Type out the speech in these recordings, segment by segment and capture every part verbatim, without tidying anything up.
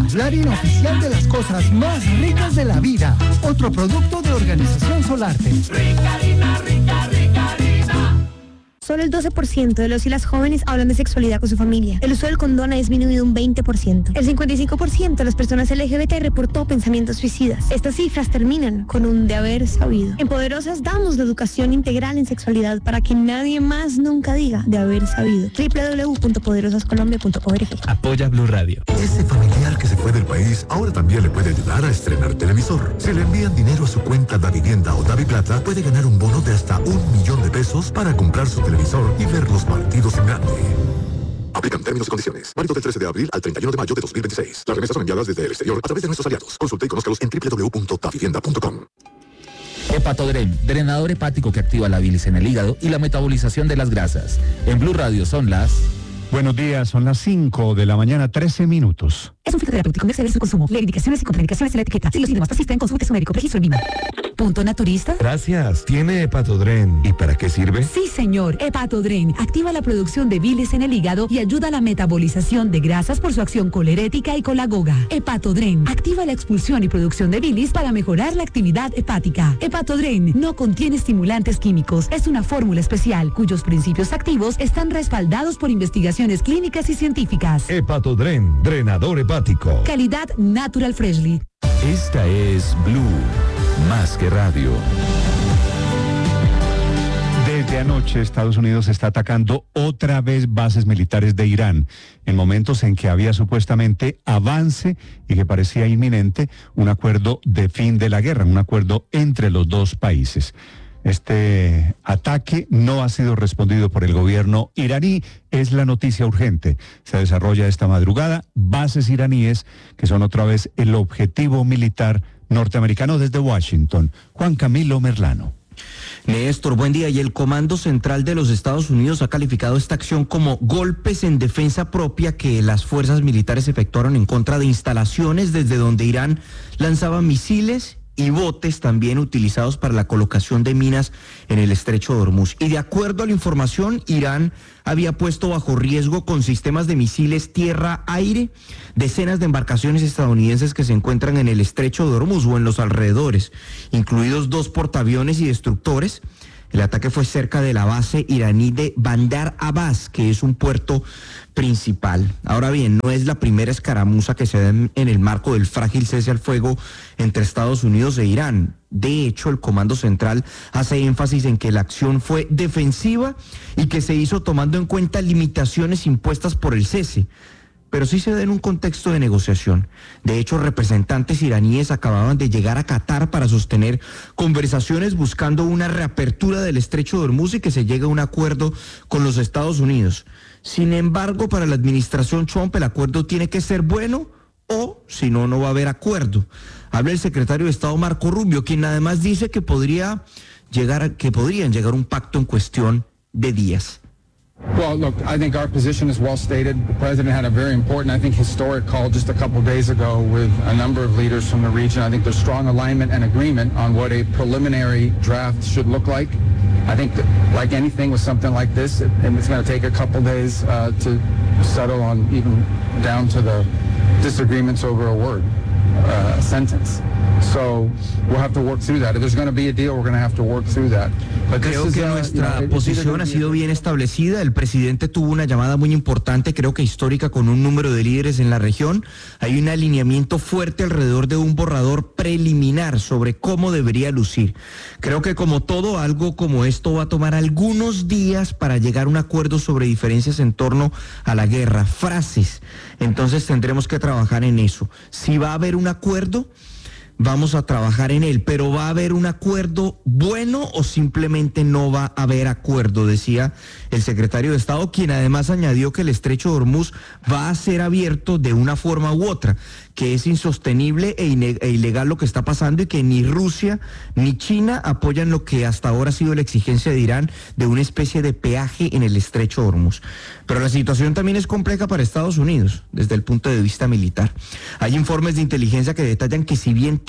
la harina oficial de las cosas más ricas de la vida. Otro producto de Organización Solarte. Rica harina, rica, rica harina. Solo el doce por ciento de los y las jóvenes hablan de sexualidad con su familia. El uso del condón ha disminuido un veinte por ciento. El cincuenta y cinco por ciento de las personas L G B T reportó pensamientos suicidas. Estas cifras terminan con un de haber sabido. En Poderosas damos la educación integral en sexualidad para que nadie más nunca diga de haber sabido. doble u doble u doble u punto poderosas colombia punto org. Apoya Blue Radio. Ese familiar que se fue del país ahora también le puede ayudar a estrenar televisor. Si le envían dinero a su cuenta Davivienda o Daviplata, puede ganar un bono de hasta un millón de pesos para comprar su televisor y ver los partidos en grande. Aplican términos y condiciones. Válido del trece de abril al treinta y uno de mayo de dos mil veintiséis. Las remesas son enviadas desde el exterior a través de nuestros aliados. Consulte y conózcalos en doble u doble u doble u punto davivienda punto com. Hepatodren, drenador hepático que activa la bilis en el hígado y la metabolización de las grasas. En Blue Radio son las... Buenos días, son las cinco de la mañana, trece minutos. Es un fitoterapéutico, no exceder su consumo. Lee indicaciones y contraindicaciones en la etiqueta. Si los síntomas persisten, consulte a su médico. Registro en Vima. ¿Punto naturista? Gracias. ¿Tiene Hepatodren? ¿Y para qué sirve? Sí, señor. Hepatodren activa la producción de bilis en el hígado y ayuda a la metabolización de grasas por su acción colerética y colagoga. Hepatodren activa la expulsión y producción de bilis para mejorar la actividad hepática. Hepatodren no contiene estimulantes químicos. Es una fórmula especial cuyos principios activos están respaldados por investigaciones clínicas y científicas. Hepatodren, drenador hepático. Calidad Natural Freshly. Esta es Blue, más que radio. Desde anoche Estados Unidos está atacando otra vez bases militares de Irán, en momentos en que había supuestamente avance y que parecía inminente un acuerdo de fin de la guerra, un acuerdo entre los dos países. Este ataque no ha sido respondido por el gobierno iraní, es la noticia urgente. Se desarrolla esta madrugada, bases iraníes que son otra vez el objetivo militar norteamericano desde Washington. Juan Camilo Merlano. Néstor, buen día. Y el Comando Central de los Estados Unidos ha calificado esta acción como golpes en defensa propia que las fuerzas militares efectuaron en contra de instalaciones desde donde Irán lanzaba misiles y botes también utilizados para la colocación de minas en el estrecho de Hormuz. Y de acuerdo a la información, Irán había puesto bajo riesgo con sistemas de misiles tierra-aire decenas de embarcaciones estadounidenses que se encuentran en el estrecho de Hormuz o en los alrededores, incluidos dos portaaviones y destructores. El ataque fue cerca de la base iraní de Bandar Abbas, que es un puerto principal. Ahora bien, no es la primera escaramuza que se da en, en el marco del frágil cese al fuego entre Estados Unidos e Irán. De hecho, el Comando Central hace énfasis en que la acción fue defensiva y que se hizo tomando en cuenta limitaciones impuestas por el cese, pero sí se da en un contexto de negociación. De hecho, representantes iraníes acababan de llegar a Qatar para sostener conversaciones buscando una reapertura del estrecho de Hormuz y que se llegue a un acuerdo con los Estados Unidos. Sin embargo, para la administración Trump el acuerdo tiene que ser bueno o, si no, no va a haber acuerdo. Habla el secretario de Estado Marco Rubio, quien además dice que podría llegar a, que podrían llegar a un pacto en cuestión de días. Well, look, I think our position is well stated. The president had a very important, I think, historic call just a couple days ago with a number of leaders from the region. I think there's strong alignment and agreement on what a preliminary draft should look like. I think that, like anything with something like this, it, it's going to take a couple days uh, to settle on, even down to the disagreements over a word, uh, a sentence. So we'll have to work through that. If there's going to be a deal, we're going to have to work through that. Creo que nuestra posición ha sido bien establecida. El presidente tuvo una llamada muy importante, creo que histórica, con un número de líderes en la región. Hay un alineamiento fuerte alrededor de un borrador preliminar sobre cómo debería lucir. Creo que como todo, algo como esto va a tomar algunos días para llegar a un acuerdo sobre diferencias en torno a la guerra, frases. Entonces tendremos que trabajar en eso. Si va a haber un acuerdo, vamos a trabajar en él, pero ¿va a haber un acuerdo bueno o simplemente no va a haber acuerdo?, decía el secretario de Estado, quien además añadió que el estrecho de Hormuz va a ser abierto de una forma u otra, que es insostenible e, e ilegal lo que está pasando y que ni Rusia ni China apoyan lo que hasta ahora ha sido la exigencia de Irán de una especie de peaje en el estrecho de Hormuz. Pero la situación también es compleja para Estados Unidos desde el punto de vista militar. Hay informes de inteligencia que detallan que si bien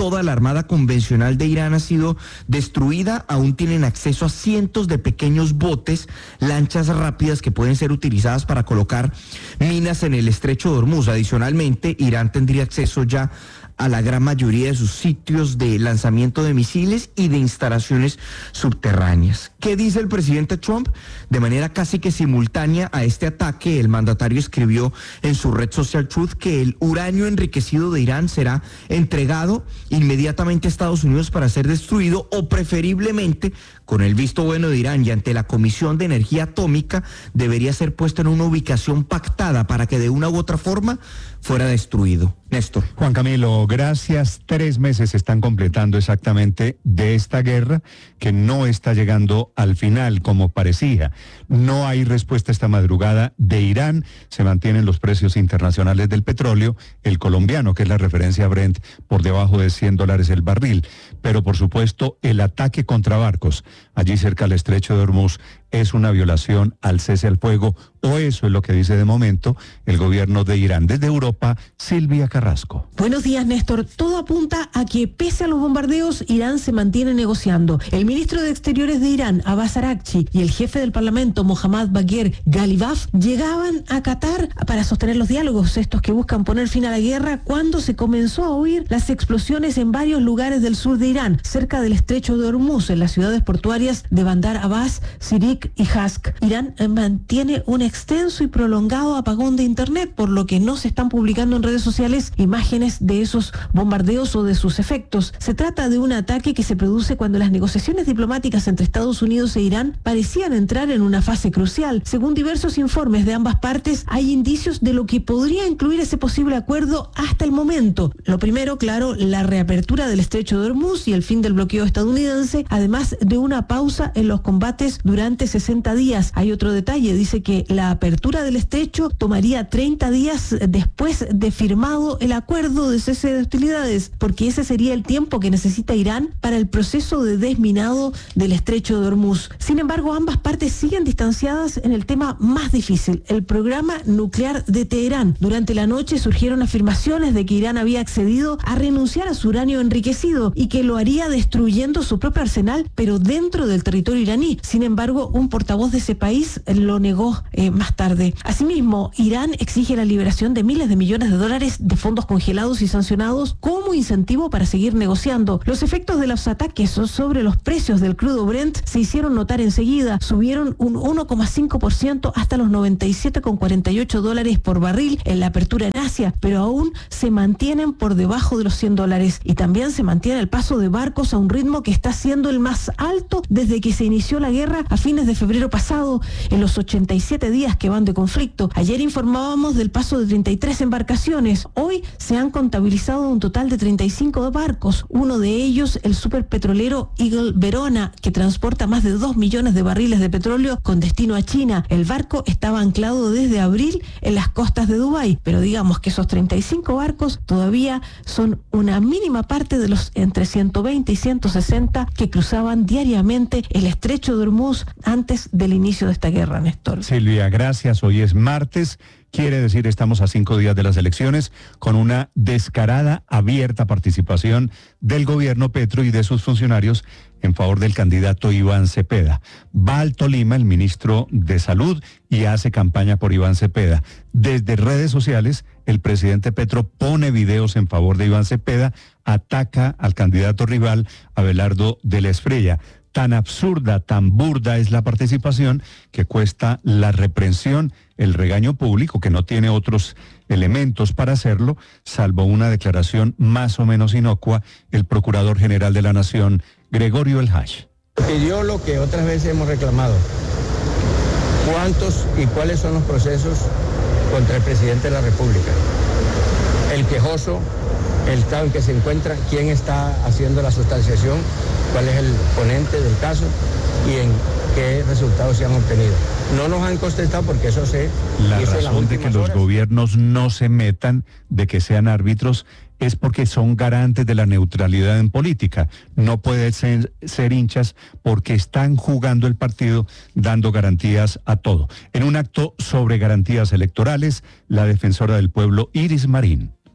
toda la armada convencional de Irán ha sido destruida. Aún tienen acceso a cientos de pequeños botes, lanchas rápidas que pueden ser utilizadas para colocar minas en el estrecho de Hormuz. Adicionalmente, Irán tendría acceso ya a la gran mayoría de sus sitios de lanzamiento de misiles y de instalaciones subterráneas. ¿Qué dice el presidente Trump? De manera casi que simultánea a este ataque, el mandatario escribió en su red social Truth que el uranio enriquecido de Irán será entregado inmediatamente a Estados Unidos para ser destruido, o preferiblemente, con el visto bueno de Irán y ante la Comisión de Energía Atómica, debería ser puesto en una ubicación pactada para que de una u otra forma fuera destruido. Néstor. Juan Camilo, gracias. Tres meses se están completando exactamente de esta guerra que no está llegando al final como parecía. No hay respuesta esta madrugada de Irán. Se mantienen los precios internacionales del petróleo, el colombiano, que es la referencia Brent, por debajo de cien dólares el barril. Pero por supuesto, el ataque contra barcos allí cerca del estrecho de Hormuz es una violación al cese al fuego, o eso es lo que dice de momento el gobierno de Irán. Desde Europa, Silvia Carrasco. Buenos días, Néstor. Todo apunta a que pese a los bombardeos, Irán se mantiene negociando. El ministro de Exteriores de Irán, Abbas Araghchi, y el jefe del Parlamento, Mohammad Bagher Ghalibaf, llegaban a Qatar para sostener los diálogos, estos que buscan poner fin a la guerra, cuando se comenzó a oír las explosiones en varios lugares del sur de Irán, cerca del estrecho de Hormuz, en las ciudades portuarias de Bandar Abbas, Sirik y Hask. Irán mantiene un extenso y prolongado apagón de internet, por lo que no se están publicando en redes sociales imágenes de esos bombardeos o de sus efectos. Se trata de un ataque que se produce cuando las negociaciones diplomáticas entre Estados Unidos e Irán parecían entrar en una fase crucial. Según diversos informes de ambas partes, hay indicios de lo que podría incluir ese posible acuerdo hasta el momento. Lo primero, claro, la reapertura del estrecho de Hormuz y el fin del bloqueo estadounidense, además de una pausa en los combates durante sesenta días. Hay otro detalle, dice que la apertura del estrecho tomaría treinta días después de firmado el acuerdo de cese de hostilidades, porque ese sería el tiempo que necesita Irán para el proceso de desminado del estrecho de Hormuz. Sin embargo, ambas partes siguen distanciadas en el tema más difícil, el programa nuclear de Teherán. Durante la noche surgieron afirmaciones de que Irán había accedido a renunciar a su uranio enriquecido y que lo haría destruyendo su propio arsenal, pero dentro del territorio iraní. Sin embargo, un portavoz de ese país lo negó eh, más tarde. Asimismo, Irán exige la liberación de miles de millones de dólares de fondos congelados y sancionados como incentivo para seguir negociando. Los efectos de los ataques sobre los precios del crudo Brent se hicieron notar enseguida. Subieron un uno coma cinco por ciento hasta los noventa y siete coma cuarenta y ocho dólares por barril en la apertura en Asia, pero aún se mantienen por debajo de los cien dólares. Y también se mantiene el paso de barcos a un ritmo que está siendo el más alto desde que se inició la guerra a fines de febrero pasado, en los ochenta y siete días que van de conflicto. Ayer informábamos del paso de treinta y tres embarcaciones. Hoy se han contabilizado un total de treinta y cinco barcos. Uno de ellos, el superpetrolero Eagle Verona, que transporta más de dos millones de barriles de petróleo con destino a China. El barco estaba anclado desde abril en las costas de Dubái, pero digamos que esos treinta y cinco barcos todavía son una mínima parte de los entre ciento veinte y ciento sesenta que cruzaban diariamente el estrecho de Hormuz antes del inicio de esta guerra, Néstor. Silvia, gracias. Hoy es martes. Quiere decir, estamos a cinco días de las elecciones con una descarada, abierta participación del gobierno Petro y de sus funcionarios en favor del candidato Iván Cepeda. Va al Tolima el ministro de Salud y hace campaña por Iván Cepeda. Desde redes sociales, el presidente Petro pone videos en favor de Iván Cepeda, ataca al candidato rival, Abelardo de la Espriella. Tan absurda, tan burda es la participación que cuesta la reprensión, el regaño público, que no tiene otros elementos para hacerlo, salvo una declaración más o menos inocua, el Procurador General de la Nación, Gregorio El Hach. Pidió lo que otras veces hemos reclamado. ¿Cuántos y cuáles son los procesos contra el presidente de la República? El quejoso, el estado en que se encuentra, quién está haciendo la sustanciación, cuál es el ponente del caso y en qué resultados se han obtenido. No nos han contestado porque eso se La hizo razón de que los horas. Gobiernos no se metan, de que sean árbitros, es porque son garantes de la neutralidad en política. No pueden ser, ser hinchas porque están jugando el partido, dando garantías a todo. En un acto sobre garantías electorales, la defensora del pueblo, Iris Marín.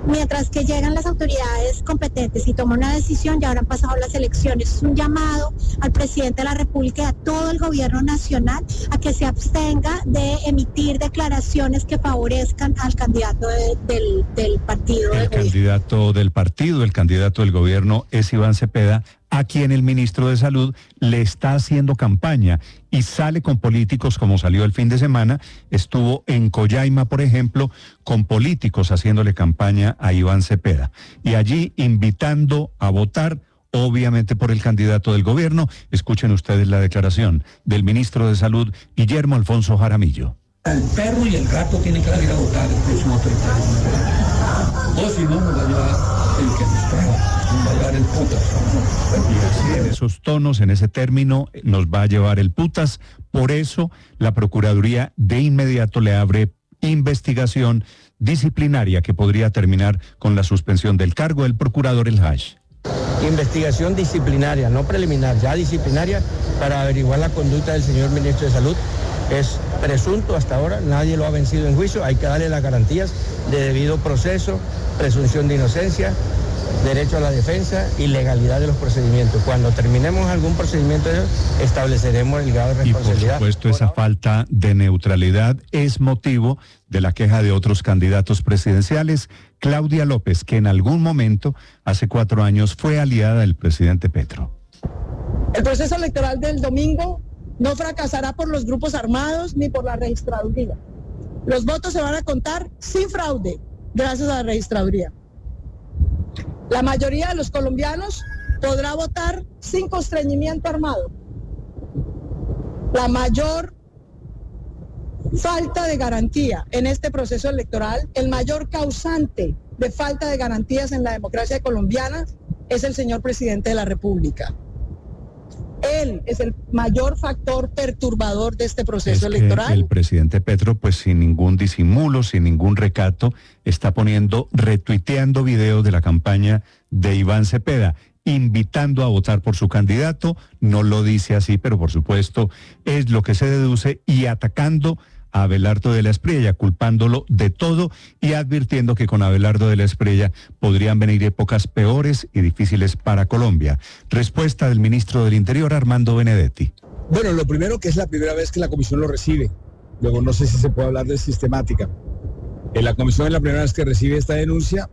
mientras que llegan las autoridades competentes y toman una decisión, ya habrán pasado las elecciones. Es un llamado al presidente de la República y a todo el gobierno nacional a que se abstenga de emitir declaraciones que favorezcan al candidato de, del, del partido. El candidato del partido, el candidato del gobierno es Iván Cepeda, a quien el ministro de Salud le está haciendo campaña y sale con políticos como salió el fin de semana. Estuvo en Coyaima, por ejemplo, con políticos haciéndole campaña a Iván Cepeda. Y allí invitando a votar, obviamente por el candidato del gobierno. Escuchen ustedes la declaración del ministro de Salud, Guillermo Alfonso Jaramillo. El perro y el gato tienen que salir a votar el próximo treinta de junio. O si no, nos va a llevar el que nos traga. Nos va a llevar el putas. Y así, en esos tonos, en ese término, nos va a llevar el putas. Por eso, la Procuraduría de inmediato le abre investigación disciplinaria que podría terminar con la suspensión del cargo del procurador El Haj. Investigación disciplinaria, no preliminar, ya disciplinaria, para averiguar la conducta del señor ministro de Salud. Es presunto hasta ahora, nadie lo ha vencido en juicio, hay que darle las garantías de debido proceso, presunción de inocencia, derecho a la defensa y legalidad de los procedimientos. Cuando terminemos algún procedimiento de ellos, estableceremos el grado de responsabilidad. Y por supuesto, esa falta de neutralidad es motivo de la queja de otros candidatos presidenciales. Claudia López, que en algún momento, hace cuatro años, fue aliada del presidente Petro. El proceso electoral del domingo no fracasará por los grupos armados ni por la registraduría. Los votos se van a contar sin fraude, gracias a la registraduría. La mayoría de los colombianos podrá votar sin constreñimiento armado. La mayor falta de garantía en este proceso electoral, el mayor causante de falta de garantías en la democracia colombiana es el señor presidente de la República. Él es el mayor factor perturbador de este proceso es electoral. El presidente Petro, pues sin ningún disimulo, sin ningún recato, está poniendo, retuiteando videos de la campaña de Iván Cepeda, invitando a votar por su candidato. No lo dice así, pero por supuesto es lo que se deduce, y atacando a Abelardo de la Espriella, culpándolo de todo y advirtiendo que con Abelardo de la Espriella podrían venir épocas peores y difíciles para Colombia. Respuesta del ministro del Interior, Armando Benedetti. Bueno, lo primero, que es la primera vez que la comisión lo recibe. Luego no sé si se puede hablar de sistemática. En la comisión es la primera vez que recibe esta denuncia.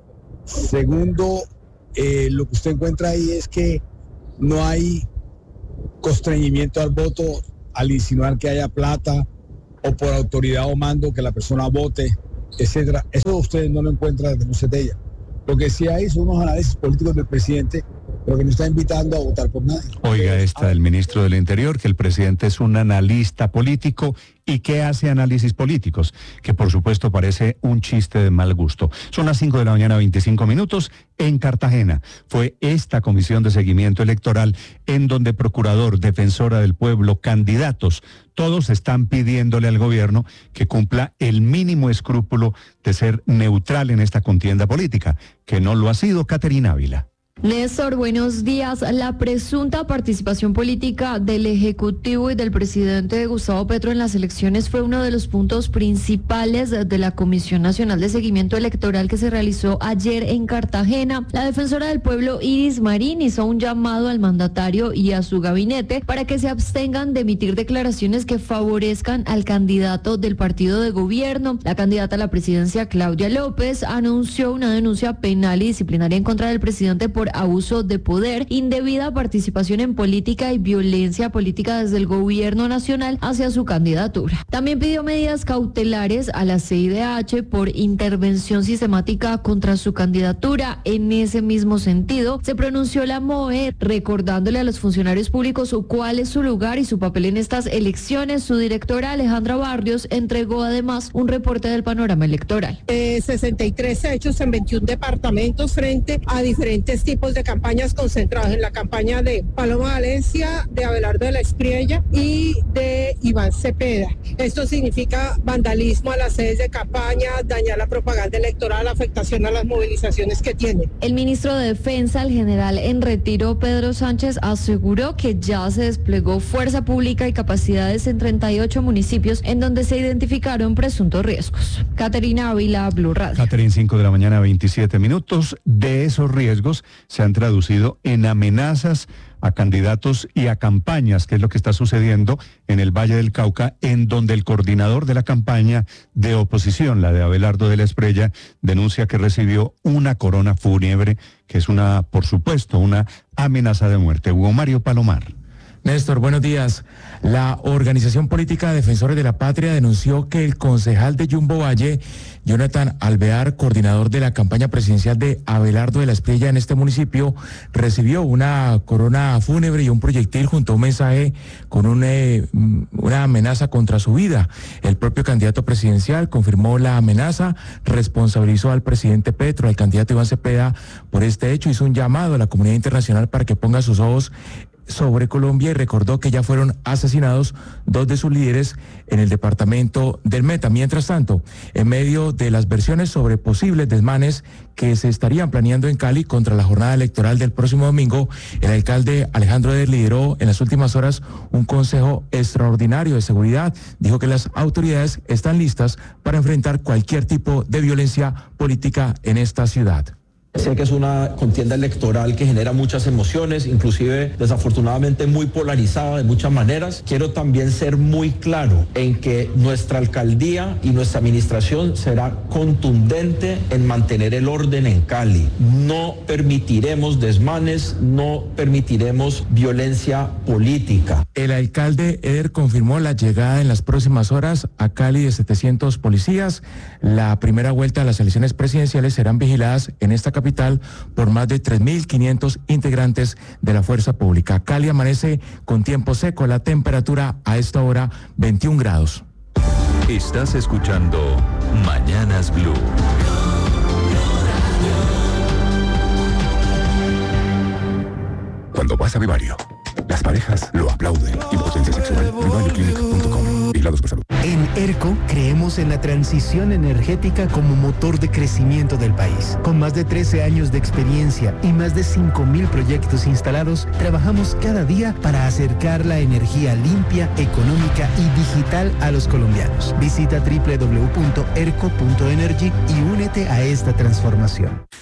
Segundo, eh, lo que usted encuentra ahí es que no hay constreñimiento al voto al insinuar que haya plata o por autoridad o mando que la persona vote, etcétera. Eso ustedes no lo encuentran en de ella. Lo que sí hay son unos análisis políticos del presidente, pero que no está invitando a votar por nadie. Oiga esta del ministro del Interior, que el presidente es un analista político y que hace análisis políticos, que por supuesto parece un chiste de mal gusto. Son las cinco de la mañana, veinticinco minutos, en Cartagena. Fue esta comisión de seguimiento electoral en donde procurador, defensora del pueblo, candidatos, todos están pidiéndole al gobierno que cumpla el mínimo escrúpulo de ser neutral en esta contienda política, que no lo ha sido. Caterina Ávila. Néstor, buenos días. La presunta participación política del Ejecutivo y del presidente Gustavo Petro en las elecciones fue uno de los puntos principales de la Comisión Nacional de Seguimiento Electoral que se realizó ayer en Cartagena. La defensora del pueblo, Iris Marín, hizo un llamado al mandatario y a su gabinete para que se abstengan de emitir declaraciones que favorezcan al candidato del partido de gobierno. La candidata a la presidencia, Claudia López, anunció una denuncia penal y disciplinaria en contra del presidente por abuso de poder, indebida participación en política y violencia política desde el gobierno nacional hacia su candidatura. También pidió medidas cautelares a la C I D H por intervención sistemática contra su candidatura. En ese mismo sentido, se pronunció la M O E, recordándole a los funcionarios públicos cuál es su lugar y su papel en estas elecciones. Su directora, Alejandra Barrios, entregó además un reporte del panorama electoral. Eh, sesenta y tres hechos en veintiún departamentos frente a diferentes tipos tipos de campañas concentrados en la campaña de Paloma Valencia, de Abelardo de la Espriella y de Iván Cepeda. Esto significa vandalismo a las sedes de campaña, dañar la propaganda electoral, afectación a las movilizaciones que tienen. El ministro de Defensa, el general en retiro Pedro Sánchez, aseguró que ya se desplegó fuerza pública y capacidades en treinta y ocho municipios en donde se identificaron presuntos riesgos. Caterina Ávila, Blue Radio. Caterina, cinco de la mañana, veintisiete minutos. De esos riesgos se han traducido en amenazas a candidatos y a campañas, que es lo que está sucediendo en el Valle del Cauca, en donde el coordinador de la campaña de oposición, la de Abelardo de la Espriella, denuncia que recibió una corona fúnebre, que es una, por supuesto, una amenaza de muerte. Hugo Mario Palomar. Néstor, buenos días. La organización política Defensores de la Patria denunció que el concejal de Yumbo Valle, Jonathan Alvear, coordinador de la campaña presidencial de Abelardo de la Espriella en este municipio, recibió una corona fúnebre y un proyectil junto a un mensaje con un, eh, una amenaza contra su vida. El propio candidato presidencial confirmó la amenaza, responsabilizó al presidente Petro, al candidato Iván Cepeda por este hecho, hizo un llamado a la comunidad internacional para que ponga sus ojos sobre Colombia y recordó que ya fueron asesinados dos de sus líderes en el departamento del Meta. Mientras tanto, en medio de las versiones sobre posibles desmanes que se estarían planeando en Cali contra la jornada electoral del próximo domingo, el alcalde Alejandro Eder lideró en las últimas horas un consejo extraordinario de seguridad. Dijo que las autoridades están listas para enfrentar cualquier tipo de violencia política en esta ciudad. Sé que es una contienda electoral que genera muchas emociones, inclusive desafortunadamente muy polarizada de muchas maneras. Quiero también ser muy claro en que nuestra alcaldía y nuestra administración será contundente en mantener el orden en Cali. No permitiremos desmanes, no permitiremos violencia política. El alcalde Eder confirmó la llegada en las próximas horas a Cali de setecientos policías. La primera vuelta a las elecciones presidenciales serán vigiladas en esta capital por más de tres mil quinientos integrantes de la fuerza pública. Cali amanece con tiempo seco, la temperatura a esta hora veintiún grados. Estás escuchando Mañanas Blue. Cuando vas a Vivario, las parejas lo aplauden. Impotencia sexual, vivario clinic punto com. Vigilados por salud. En ERCO creemos en la transición energética como motor de crecimiento del país. Con más de trece años de experiencia y más de cinco mil proyectos instalados, trabajamos cada día para acercar la energía limpia, económica y digital a los colombianos. Visita doble u doble u doble u punto erco punto energy y únete a esta transformación.